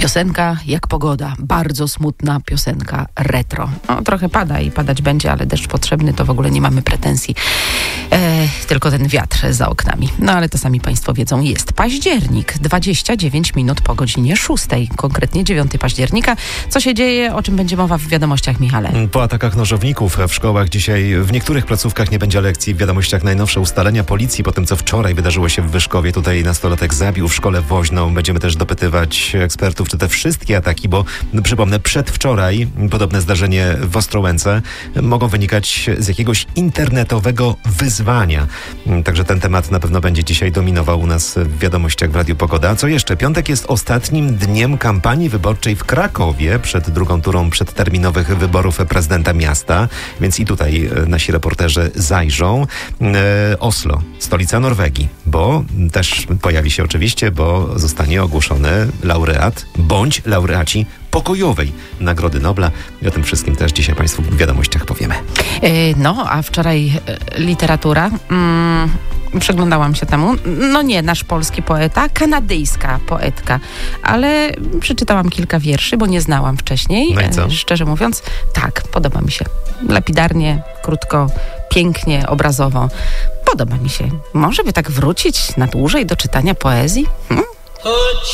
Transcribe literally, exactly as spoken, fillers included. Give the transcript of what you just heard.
Piosenka jak pogoda, bardzo smutna piosenka retro. No, trochę pada i padać będzie, ale deszcz potrzebny, to w ogóle nie mamy pretensji. E, tylko ten wiatr za oknami. No ale to sami Państwo wiedzą, jest październik, dwadzieścia dziewięć minut po godzinie szóstej, konkretnie dziewiątego października. Co się dzieje, o czym będzie mowa w wiadomościach, Michale? Po atakach nożowników w szkołach dzisiaj w niektórych placówkach nie będzie lekcji. W wiadomościach najnowsze ustalenia policji po tym, co wczoraj wydarzyło się w Wyszkowie. Tutaj nastolatek zabił w szkole woźną. Będziemy też dopytywać ekspertów, czy te wszystkie ataki, bo przypomnę, przedwczoraj podobne zdarzenie w Ostrołęce mogą wynikać z jakiegoś internetowego wyzwania. Także ten temat na pewno będzie dzisiaj dominował u nas w wiadomościach w Radiu Pogoda. A co jeszcze? Piątek jest ostatnim dniem kampanii wyborczej w Krakowie przed drugą turą przedterminowych wyborów prezydenta miasta, więc i tutaj nasi reporterzy zajrzą. E, Oslo, stolica Norwegii, bo też pojawi się oczywiście, bo zostanie ogłoszony laureat bądź laureaci pokojowej Nagrody Nobla. I o tym wszystkim też dzisiaj Państwu w wiadomościach powiemy. No, a wczoraj literatura. Mm, przyglądałam się temu. No nie nasz polski poeta, kanadyjska poetka, ale przeczytałam kilka wierszy, bo nie znałam wcześniej. No i co? Szczerze mówiąc, tak, podoba mi się. Lapidarnie, krótko, pięknie, obrazowo. Podoba mi się. Może by tak wrócić na dłużej do czytania poezji? Hmm?